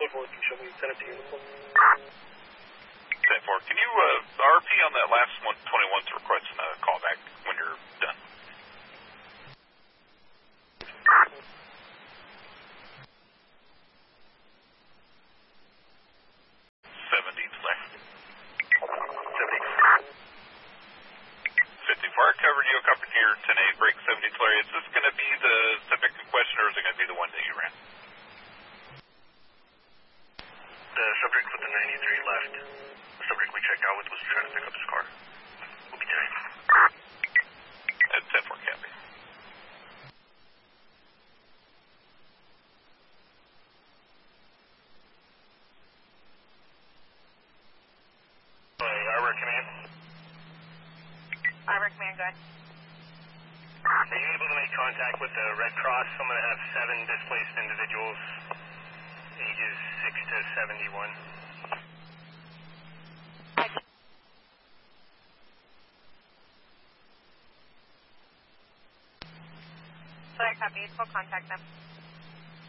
14, show me 10 to uniform. 10-4. Can you RP on that last 121 to request a call back when you're done? 70 left. 54, I covered you. Copy here, 10-8, break 70 Tulare. Is this going to be the subject in question, or is it going to be the one that you ran? The subject with the 93 left. The subject we checked out with was trying to pick up his car. We'll be 10-8. At 10-4, copy. Arbor Command. Arbor Command, go ahead. Are you able to make contact with the Red Cross? I'm going to have 7 displaced individuals, ages 6 to 71. Sorry, copy. We'll contact them.